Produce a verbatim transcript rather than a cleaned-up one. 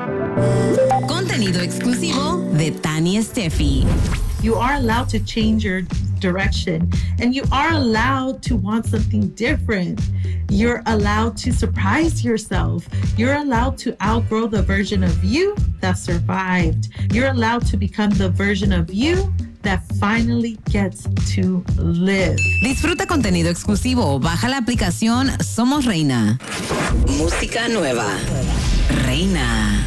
Contenido exclusivo de Tani Steffi. You are allowed to change your direction, and you are allowed to want something different. You're allowed to surprise yourself. You're allowed to outgrow the version of you that survived. You're allowed to become the version of you that finally gets to live. Disfruta contenido exclusivo. Baja la aplicación Somos Reina. Música nueva. Reina.